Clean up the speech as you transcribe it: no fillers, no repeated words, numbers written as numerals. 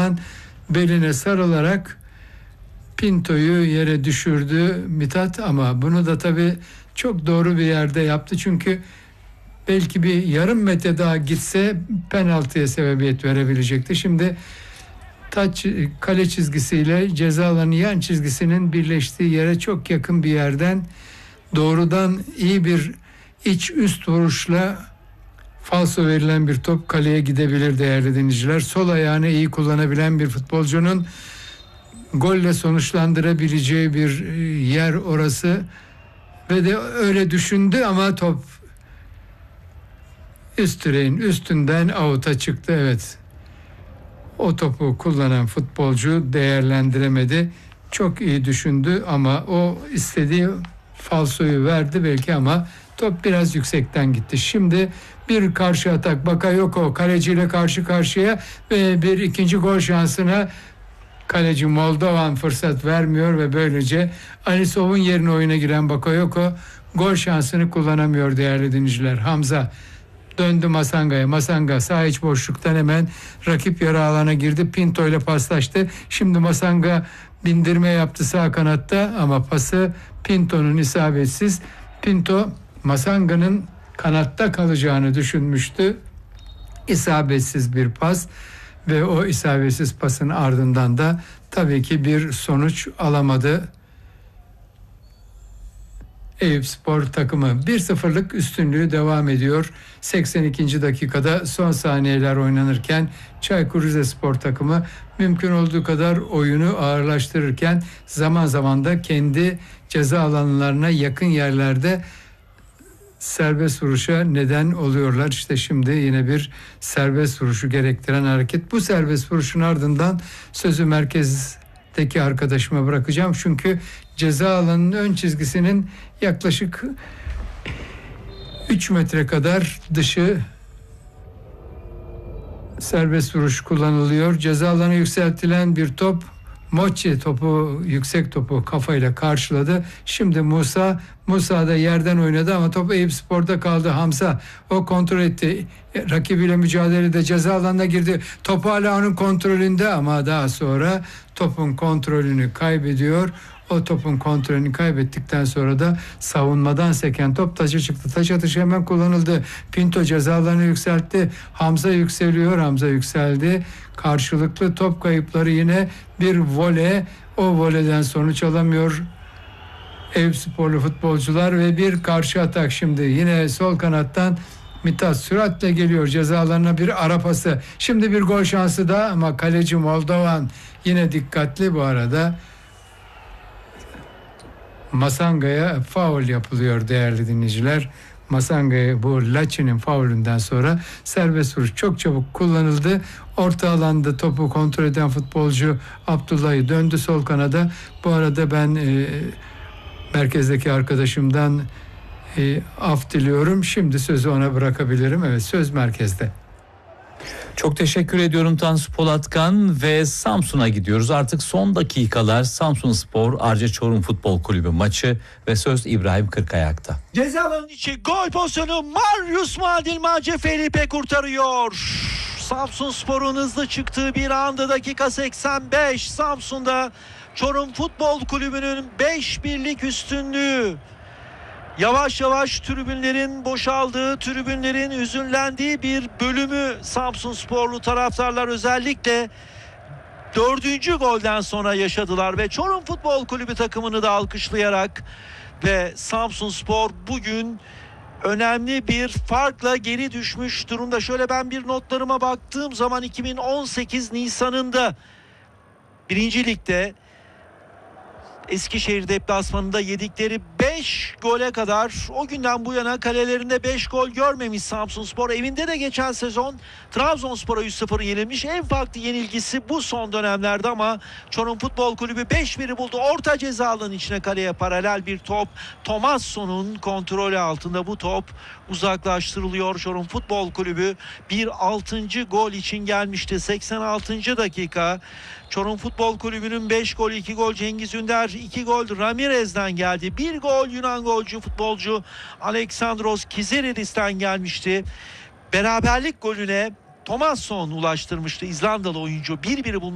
ardından beline sarılarak Pinto'yu yere düşürdü Mithat, ama bunu da tabii çok doğru bir yerde yaptı. Çünkü belki bir yarım metre daha gitse penaltıya sebebiyet verebilecekti. Şimdi taç kale çizgisiyle ceza alanı yan çizgisinin birleştiği yere çok yakın bir yerden doğrudan iyi bir iç üst vuruşla falso verilen bir top kaleye gidebilir değerli dinleyiciler. Sol ayağını iyi kullanabilen bir futbolcunun golle sonuçlandırabileceği bir yer orası ve de öyle düşündü ama top üst direğin üstünden out'a çıktı. Evet, o topu kullanan futbolcu değerlendiremedi. Çok iyi düşündü ama o istediği falsoyu verdi belki ama top biraz yüksekten gitti. Şimdi bir karşı atak, Bakayoko kaleciyle karşı karşıya ve bir ikinci gol şansına kaleci Moldovan fırsat vermiyor ve böylece Alisov'un yerine oyuna giren Bakayoko gol şansını kullanamıyor değerli dinleyiciler. Hamza döndü Masanga'ya. Masanga sağ iç boşluktan hemen rakip yarı alana girdi. Pinto ile paslaştı. Şimdi Masanga bindirme yaptı sağ kanatta ama pası Pinto'nun isabetsiz. Pinto Masanga'nın kanatta kalacağını düşünmüştü. İsabetsiz bir pas ve o isabetsiz pasın ardından da tabii ki bir sonuç alamadı Eyüpspor takımı. 1-0'lık üstünlüğü devam ediyor. 82. dakikada son saniyeler oynanırken Çaykur Rizespor takımı mümkün olduğu kadar oyunu ağırlaştırırken zaman zaman da kendi ceza alanlarına yakın yerlerde serbest vuruşa neden oluyorlar. İşte şimdi yine bir serbest vuruşu gerektiren hareket. Bu serbest vuruşun ardından sözü merkezdeki arkadaşıma bırakacağım. Çünkü ceza alanının ön çizgisinin yaklaşık 3 metre kadar dışı serbest vuruş kullanılıyor. Ceza alanı yükseltilen bir top, Mochi topu, yüksek topu kafayla karşıladı. Şimdi Musa da yerden oynadı ama top Eyüpspor'da kaldı. Hamza o kontrol etti. Rakibiyle mücadelede ceza alanına girdi. Top hala onun kontrolünde ama daha sonra topun kontrolünü kaybediyor. O topun kontrolünü kaybettikten sonra da savunmadan seken top taça çıktı. Taç atışı hemen kullanıldı. Pinto cezalarını yükseltti. Hamza yükseliyor. Hamza yükseldi. Karşılıklı top kayıpları, yine bir voley. O voleyden sonuç alamıyor Eyüpsporlu futbolcular ve bir karşı atak şimdi. Yine sol kanattan Mithat süratle geliyor cezalarına, bir ara pası. Şimdi bir gol şansı da ama kaleci Moldovan yine dikkatli bu arada. Masanga'ya faul yapılıyor değerli dinleyiciler. Masanga'ya bu Laçi'nin faulünden sonra serbest vuruş çok çabuk kullanıldı. Orta alanda topu kontrol eden futbolcu Abdullah'ı döndü sol kanada. Bu arada ben merkezdeki arkadaşımdan af diliyorum. Şimdi sözü ona bırakabilirim. Evet, söz merkezde. Çok teşekkür ediyorum Tansu Polatkan ve Samsun'a gidiyoruz. Artık son dakikalar Samsunspor Arca Çorum Futbol Kulübü maçı ve söz İbrahim Kırkayak'ta. Ceza alanının içi gol pozisyonu, Marius Madilmace Felipe kurtarıyor. Samsunspor'un hızlı çıktığı bir anda dakika 85. Samsun'da Çorum Futbol Kulübü'nün 5-1'lik üstünlüğü. Yavaş yavaş tribünlerin boşaldığı, tribünlerin hüzünlendiği bir bölümü Samsunsporlu taraftarlar özellikle 4. golden sonra yaşadılar ve Çorum Futbol Kulübü takımını da alkışlayarak ve Samsunspor bugün önemli bir farkla geri düşmüş durumda. Şöyle ben bir notlarıma baktığım zaman 2018 Nisan'ında 1. Lig'de Eskişehir deplasmanında yedikleri 5 gole kadar o günden bu yana kalelerinde 5 gol görmemiş Samsunspor. Evinde de geçen sezon Trabzonspor'a 3-0 yenilmiş. En farklı yenilgisi bu son dönemlerde ama Çorum Futbol Kulübü 5-1'i buldu. Orta ceza alanının içine kaleye paralel bir top. Tomasson'un kontrolü altında bu top uzaklaştırılıyor. Çorum Futbol Kulübü bir 6. gol için gelmişti. 86. dakika. Çorum Futbol Kulübü'nün 5 gol, 2 gol Cengiz Ünder, 2 gol Ramirez'den geldi. 1 gol Yunan golcü futbolcu Alexandros Kizeridis'ten gelmişti. Beraberlik golüne Tomasson ulaştırmıştı İzlandalı oyuncu. 1-1'i bulmuş.